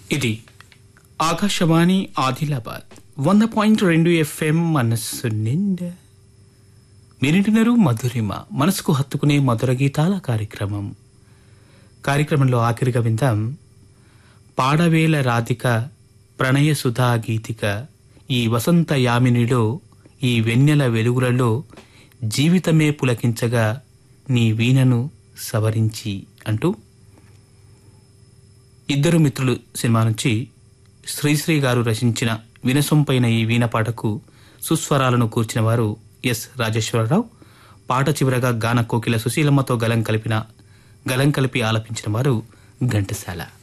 ఇది ఆకాశవాణి ఆదిలాబాద్ 100.2 FM మనస్సు నిండా మీరింటున్నారు మధురిమ మనసుకు హత్తుకునే మధుర గీతాల కార్యక్రమంలో ఆఖరిగా విందాం పాడవేల రాధిక ప్రణయ సుధా గీతిక ఈ వసంత యామినిలో ఈ వెన్నెల వెలుగులలో జీవితమే పులకించగా నీ వీణను సవరించి అంటూ ఇద్దరు మిత్రులు సినిమా నుంచి శ్రీశ్రీ గారు రచించిన వినసొంపైన ఈ వీణ పాటకు సుస్వరాలను కూర్చిన వారు ఎస్ రాజేశ్వరరావు. పాట చివరగా గాన కోకిల సుశీలమ్మతో గలం కలిపి ఆలపించిన వారు ఘంటసాల.